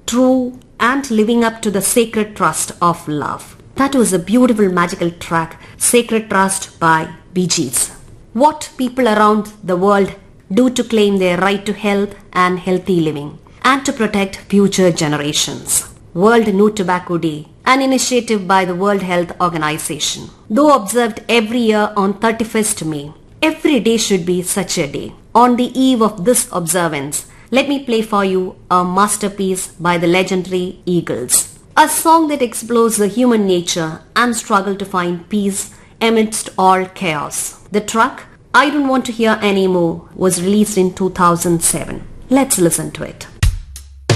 true and living up to the sacred trust of love. That was a beautiful magical track, Sacred Trust by Bee Gees. What people around the world do to claim their right to health and healthy living and to protect future generations. World No Tobacco Day, an initiative by the World Health Organization. Though observed every year on 31st May, every day should be such a day. On the eve of this observance, let me play for you a masterpiece by the legendary Eagles. A song that explores the human nature and struggle to find peace amidst all chaos. The track, I Don't Want to Hear Anymore, was released in 2007. Let's listen to it.